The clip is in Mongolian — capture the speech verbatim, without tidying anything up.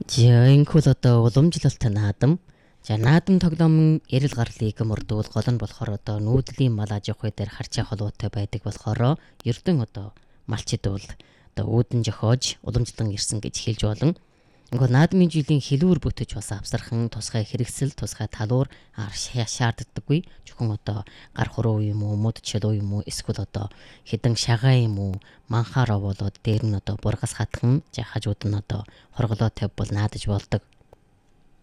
За энэ хөл одоо уламжлалт наадам. За наадам тоглоомын ярил гарлыг мөрдвөл гол нь болохоор одоо нүүдлийн мал аж ахуй дээр харьцаа холбоотой байдаг болохоор ердөн одоо малчид бол одоо үүдэн жохоож уламжлан ирсэн гэж хэлж болно. Ингээд наадмын жилийн хэлүүр бүтэж бас авсархан тусгай хэрэгсэл тусгай талуур шаарддаггүй. Зөвхөн одоо гар хуруу юм уу, мод чөлөө юм уу, эсвэл одоо хідэн шагаа юм уу, манхаар овоолоод дээр нь одоо бургас хатхан, за хажууд нь одоо хорголоо тавь бол наадаж болдог.